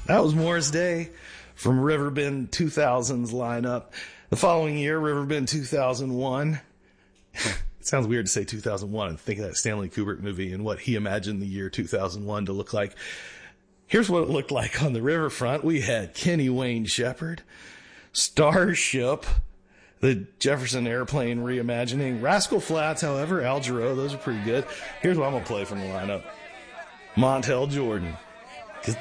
That was Morris Day from Riverbend 2000's lineup. The following year, Riverbend 2001. It sounds weird to say 2001 and think of that Stanley Kubrick movie and what he imagined the year 2001 to look like. Here's what it looked like on the riverfront. We had Kenny Wayne Shepherd, Starship, the Jefferson Airplane reimagining, Rascal Flatts, however, Al Jarreau, those are pretty good. Here's what I'm going to play from the lineup. Montel Jordan.